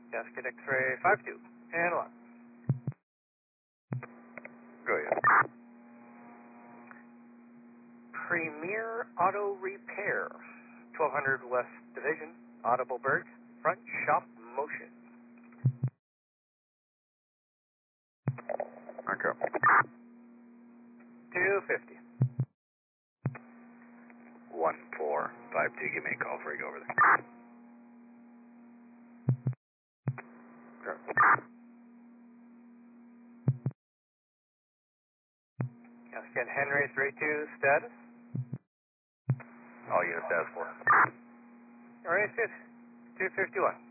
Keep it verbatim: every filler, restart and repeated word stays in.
Gasket X-ray five two, and one. Go ahead. Premier Auto Repair, twelve hundred West Division, Audible Birds, front shop motion. Okay. two fifty. one four five two, give me a call before you go over there. Okay. Gasket Henry three two, status. All units status four. All right, two fifty-one.